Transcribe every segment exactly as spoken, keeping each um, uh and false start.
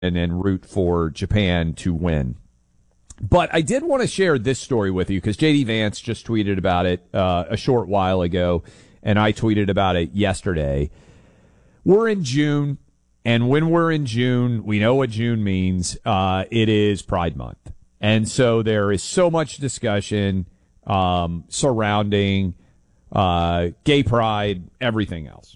and then root for Japan to win. But I did want to share this story with you because J D Vance just tweeted about it uh, a short while ago, and I tweeted about it yesterday. We're in June, and when we're in June, we know what June means. Uh, it is Pride Month. And so there is so much discussion um, surrounding uh, gay pride, everything else.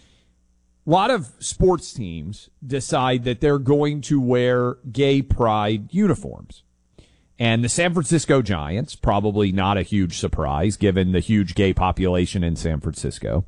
A lot of sports teams decide that they're going to wear gay pride uniforms. And the San Francisco Giants, probably not a huge surprise given the huge gay population in San Francisco,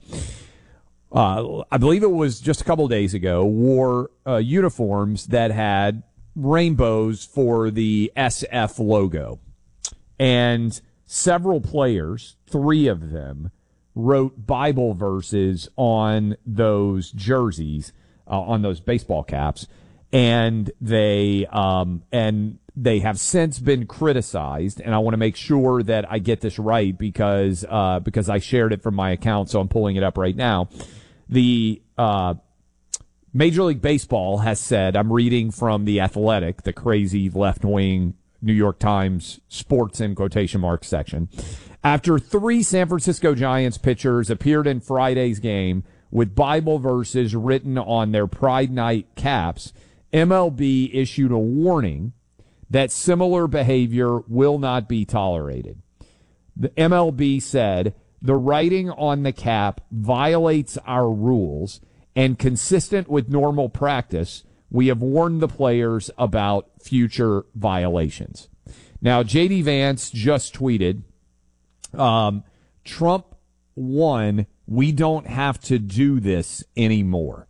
uh, I believe it was just a couple of days ago, wore uh, uniforms that had rainbows for the S F logo. And several players, three of them, wrote Bible verses on those jerseys, uh, on those baseball caps, and they um, and they have since been criticized. And I want to make sure that I get this right because uh, because I shared it from my account, so I'm pulling it up right now. The uh, Major League Baseball has said, I'm reading from The Athletic, the crazy left-wing New York Times sports in quotation marks section. After three San Francisco Giants pitchers appeared in Friday's game with Bible verses written on their Pride Night caps, M L B issued a warning that similar behavior will not be tolerated. The M L B said, the writing on the cap violates our rules, and consistent with normal practice, we have warned the players about future violations. Now, J D Vance just tweeted, um, Trump won. We don't have to do this anymore.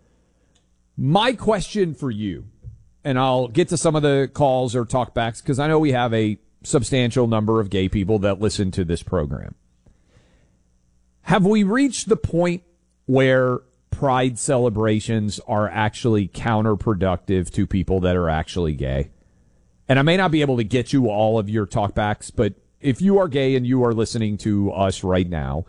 My question for you, and I'll get to some of the calls or talkbacks because I know we have a substantial number of gay people that listen to this program. Have we reached the point where pride celebrations are actually counterproductive to people that are actually gay? And I may not be able to get you all of your talkbacks, but if you are gay and you are listening to us right now,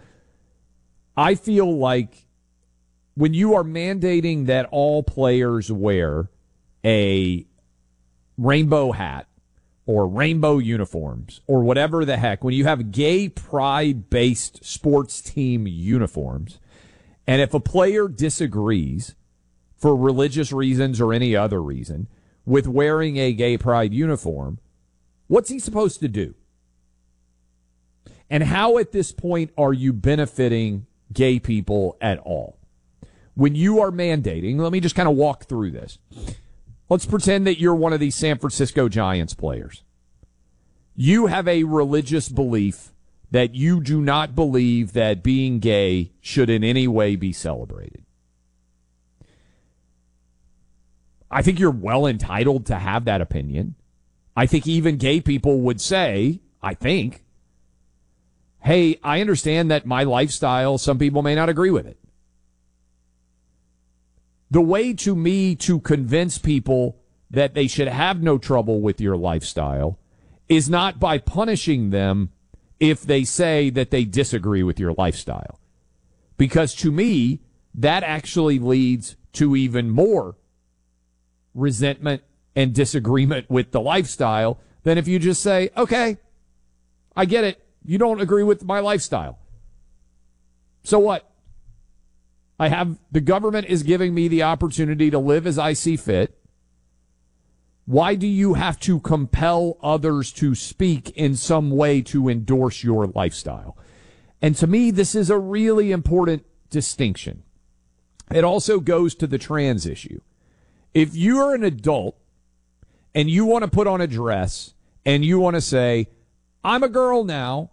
I feel like when you are mandating that all players wear a rainbow hat or rainbow uniforms or whatever the heck, when you have gay pride-based sports team uniforms, and if a player disagrees for religious reasons or any other reason with wearing a gay pride uniform, what's he supposed to do? And how at this point are you benefiting gay people at all? When you are mandating, let me just kind of walk through this. Let's pretend that you're one of these San Francisco Giants players. You have a religious belief that you do not believe that being gay should in any way be celebrated. I think you're well entitled to have that opinion. I think even gay people would say, I think, hey, I understand that my lifestyle, some people may not agree with it. The way to me to convince people that they should have no trouble with your lifestyle is not by punishing them if they say that they disagree with your lifestyle. Because to me, that actually leads to even more resentment and disagreement with the lifestyle than if you just say, okay, I get it. You don't agree with my lifestyle. So what? I have, the government is giving me the opportunity to live as I see fit. Why do you have to compel others to speak in some way to endorse your lifestyle? And to me, this is a really important distinction. It also goes to the trans issue. If you're an adult and you want to put on a dress and you want to say, I'm a girl now,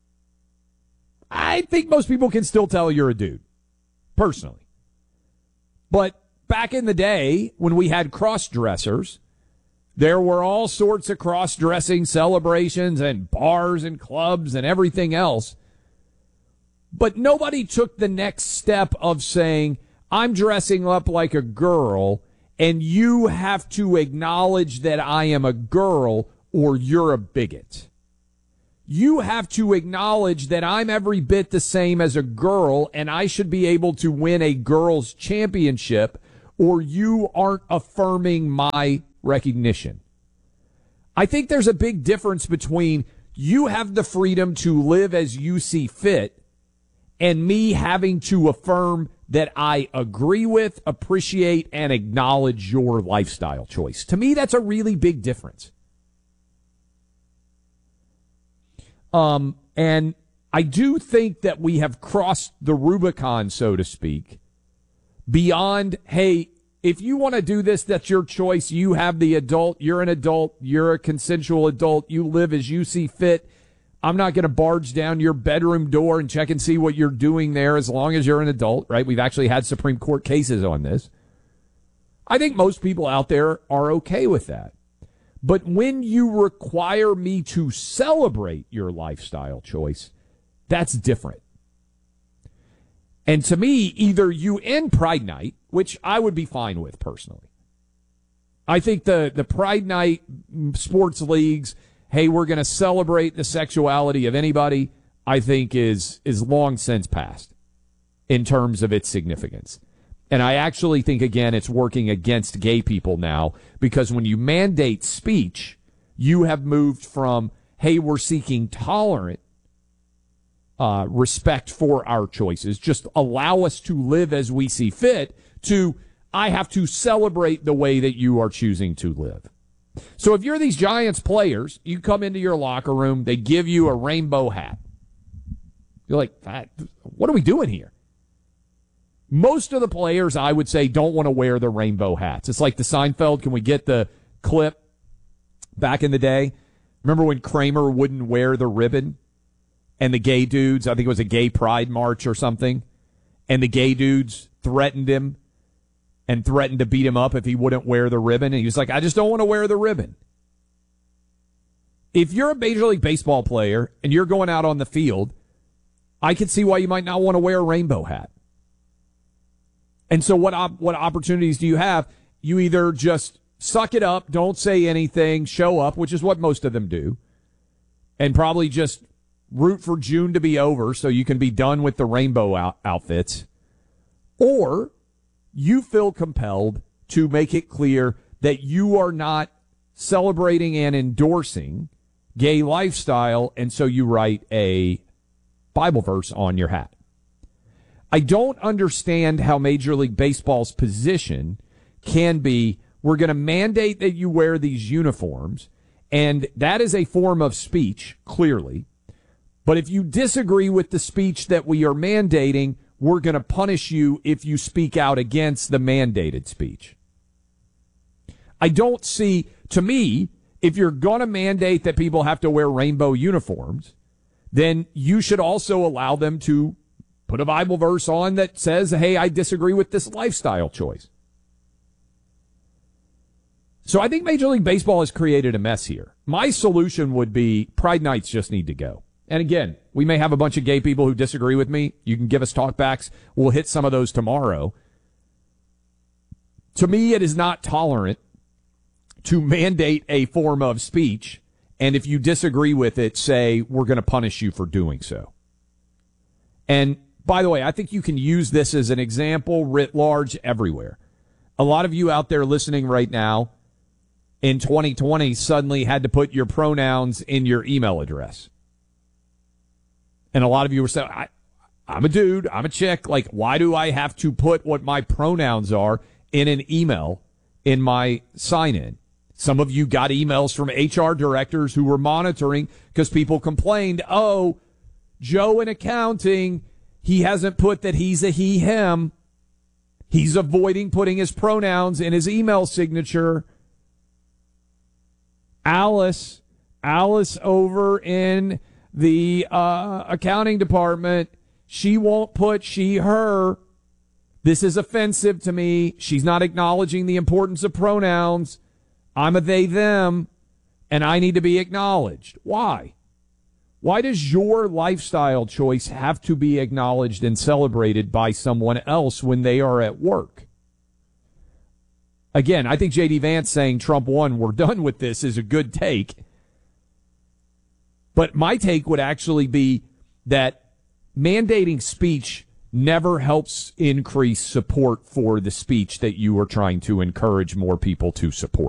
I think most people can still tell you're a dude, personally. But back in the day when we had cross-dressers, there were all sorts of cross-dressing celebrations and bars and clubs and everything else. But nobody took the next step of saying, I'm dressing up like a girl, and you have to acknowledge that I am a girl or you're a bigot. You have to acknowledge that I'm every bit the same as a girl, and I should be able to win a girls' championship, or you aren't affirming my recognition. I think there's a big difference between you have the freedom to live as you see fit and me having to affirm that I agree with, appreciate, and acknowledge your lifestyle choice. To me, that's a really big difference. Um, and I do think that we have crossed the Rubicon, so to speak, beyond, hey, if you want to do this, that's your choice. You have the adult. You're an adult. You're a consensual adult. You live as you see fit. I'm not going to barge down your bedroom door and check and see what you're doing there as long as you're an adult, right? We've actually had Supreme Court cases on this. I think most people out there are okay with that. But when you require me to celebrate your lifestyle choice, that's different. And to me, either you end Pride Night, which I would be fine with personally. I think the, the Pride Night sports leagues, hey, we're going to celebrate the sexuality of anybody, I think is is long since past in terms of its significance. And I actually think, again, it's working against gay people now because when you mandate speech, you have moved from, hey, we're seeking tolerant uh, respect for our choices, just allow us to live as we see fit, to I have to celebrate the way that you are choosing to live. So if you're these Giants players, you come into your locker room, they give you a rainbow hat. You're like, what are we doing here? Most of the players, I would say, don't want to wear the rainbow hats. It's like the Seinfeld, can we get the clip back in the day? Remember when Kramer wouldn't wear the ribbon? And the gay dudes, I think it was a gay pride march or something, and the gay dudes threatened him and threatened to beat him up if he wouldn't wear the ribbon. And he was like, I just don't want to wear the ribbon. If you're a Major League Baseball player and you're going out on the field, I can see why you might not want to wear a rainbow hat. And so what op- what opportunities do you have? You either just suck it up, don't say anything, show up, which is what most of them do, and probably just root for June to be over so you can be done with the rainbow out- outfits, or you feel compelled to make it clear that you are not celebrating and endorsing gay lifestyle, and so you write a Bible verse on your hat. I don't understand how Major League Baseball's position can be, we're going to mandate that you wear these uniforms, and that is a form of speech, clearly. But if you disagree with the speech that we are mandating, we're going to punish you if you speak out against the mandated speech. I don't see, to me, if you're going to mandate that people have to wear rainbow uniforms, then you should also allow them to put a Bible verse on that says, hey, I disagree with this lifestyle choice. So I think Major League Baseball has created a mess here. My solution would be Pride Nights just need to go. And again, we may have a bunch of gay people who disagree with me. You can give us talkbacks. We'll hit some of those tomorrow. To me, it is not tolerant to mandate a form of speech, and if you disagree with it, say, we're going to punish you for doing so. And by the way, I think you can use this as an example writ large everywhere. A lot of you out there listening right now in twenty twenty suddenly had to put your pronouns in your email address. And a lot of you were saying, I, I'm a dude, I'm a chick. Like, why do I have to put what my pronouns are in an email in my sign-in? Some of you got emails from H R directors who were monitoring because people complained, oh, Joe in accounting, he hasn't put that he's a he, him. He's avoiding putting his pronouns in his email signature. Alice, Alice over in the uh, accounting department, she won't put she, her. This is offensive to me. She's not acknowledging the importance of pronouns. I'm a they, them, and I need to be acknowledged. Why? Why does your lifestyle choice have to be acknowledged and celebrated by someone else when they are at work? Again, I think J D Vance saying Trump won, we're done with this, is a good take. But my take would actually be that mandating speech never helps increase support for the speech that you are trying to encourage more people to support.